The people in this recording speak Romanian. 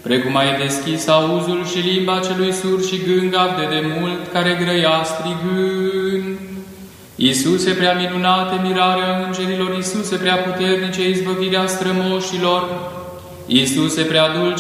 precum ai deschis auzul și limba celui surd și gângav de mult, care grăia strigând. Iisuse prea minunate, mirarea îngerilor, Iisuse prea puternice, izbăvirea strămoșilor, Iisuse prea dulce,